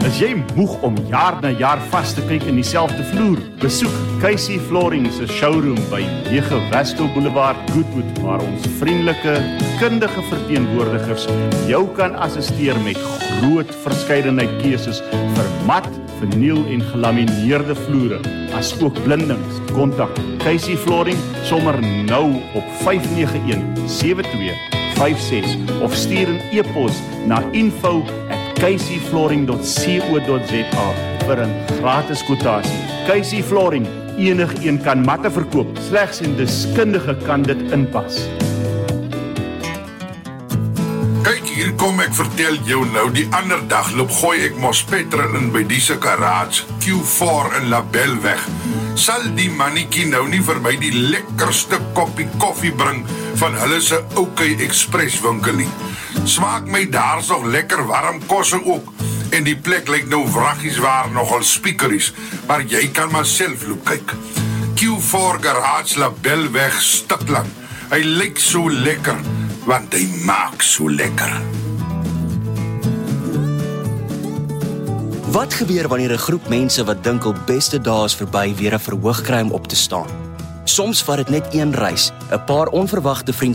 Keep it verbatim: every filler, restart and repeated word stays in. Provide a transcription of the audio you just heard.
Is jy moeg om jaar na jaar vas te kyk in dieselfde vloer? Besoek Casey Flooring se showroom by nege Westel Boulevard, Goodwood, waar ons vriendelike, kundige verteenwoordigers jou kan assisteer met groot verskeidenheid keuses vir mat, verniel en gelamineerde vloere, as ook blindings. Kontak Casey Flooring sommer nou op vyf nege een sewe twee vyf ses of stuur 'n e-pos na info at casey flooring dot co dot za vir 'n gratis kwotasie. Casey Flooring, enigeen kan matte verkoop, slegs 'n deskundige kan dit inpas. Kyk, hier kom ek vertel jou nou, die ander dag loop gooi ek mos petrol in by die se garage, Q four in Label weg. Sal die mannetjie nou nie vir my die lekkerste koppie koffie bring van hulle se OK Express winkel nie. Smaak my daar's nog lekker warm kosse ook, en die plek lyk nou wraggies waar nogal speakeries, maar jy kan maar self loop kyk. Q four Garage Label weg Stikland. Hy lyk so lekker, want hy maak so lekker. Wat gebeur wanneer 'n groep mense wat dink hul beste dae is verby weer 'n verhoog kry om op te staan? Soms vat dit net een reis, 'n paar onverwagte vriendskappe